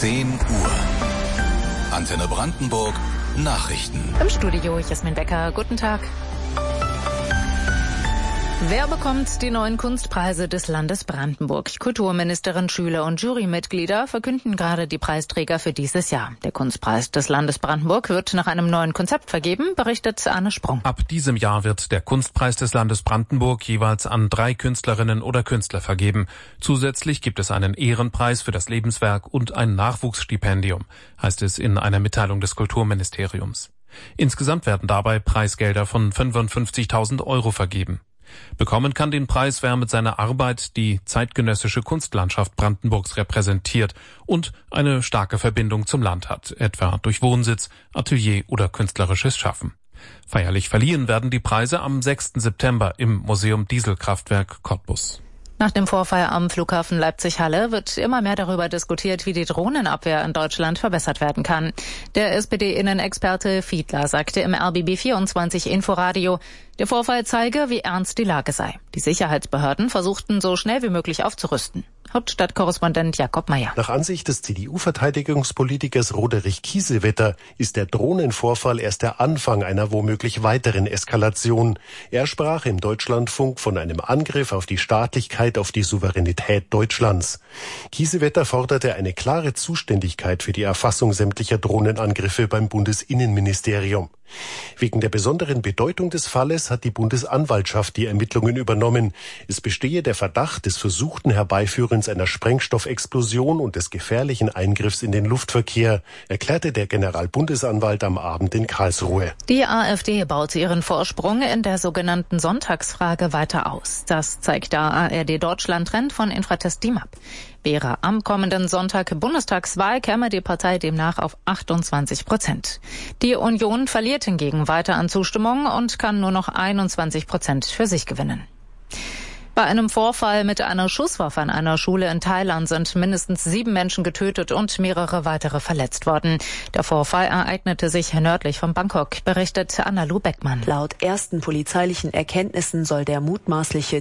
10 Uhr. Antenne Brandenburg, Nachrichten. Im Studio Jasmin Becker, guten Tag. Wer bekommt die neuen Kunstpreise des Landes Brandenburg? Kulturministerin, Schüler und Jurymitglieder verkünden gerade die Preisträger für dieses Jahr. Der Kunstpreis des Landes Brandenburg wird nach einem neuen Konzept vergeben, berichtet Arne Sprung. Ab diesem Jahr wird der Kunstpreis des Landes Brandenburg jeweils an 3 Künstlerinnen oder Künstler vergeben. Zusätzlich gibt es einen Ehrenpreis für das Lebenswerk und ein Nachwuchsstipendium, heißt es in einer Mitteilung des Kulturministeriums. Insgesamt werden dabei Preisgelder von 55.000 € vergeben. Bekommen kann den Preis, wer mit seiner Arbeit die zeitgenössische Kunstlandschaft Brandenburgs repräsentiert und eine starke Verbindung zum Land hat, etwa durch Wohnsitz, Atelier oder künstlerisches Schaffen. Feierlich verliehen werden die Preise am 6. September im Museum Dieselkraftwerk Cottbus. Nach dem Vorfall am Flughafen Leipzig-Halle wird immer mehr darüber diskutiert, wie die Drohnenabwehr in Deutschland verbessert werden kann. Der SPD-Innenexperte Fiedler sagte im RBB24 Inforadio, der Vorfall zeige, wie ernst die Lage sei. Die Sicherheitsbehörden versuchten so schnell wie möglich aufzurüsten. Hauptstadtkorrespondent Jakob Meyer. Nach Ansicht des CDU-Verteidigungspolitikers Roderich Kiesewetter ist der Drohnenvorfall erst der Anfang einer womöglich weiteren Eskalation. Er sprach im Deutschlandfunk von einem Angriff auf die Staatlichkeit, auf die Souveränität Deutschlands. Kiesewetter forderte eine klare Zuständigkeit für die Erfassung sämtlicher Drohnenangriffe beim Bundesinnenministerium. Wegen der besonderen Bedeutung des Falles hat die Bundesanwaltschaft die Ermittlungen übernommen. Es bestehe der Verdacht des versuchten Herbeiführens einer Sprengstoffexplosion und des gefährlichen Eingriffs in den Luftverkehr, erklärte der Generalbundesanwalt am Abend in Karlsruhe. Die AfD baut ihren Vorsprung in der sogenannten Sonntagsfrage weiter aus. Das zeigt der ARD-Deutschland-Trend von Infratest DIMAP. Wäre am kommenden Sonntag Bundestagswahl, käme die Partei demnach auf 28%. Die Union verliert hingegen weiter an Zustimmung und kann nur noch 21% für sich gewinnen. Bei einem Vorfall mit einer Schusswaffe an einer Schule in Thailand sind mindestens 7 Menschen getötet und mehrere weitere verletzt worden. Der Vorfall ereignete sich nördlich von Bangkok, berichtet Anna-Lu Beckmann. Laut ersten polizeilichen Erkenntnissen soll der mutmaßliche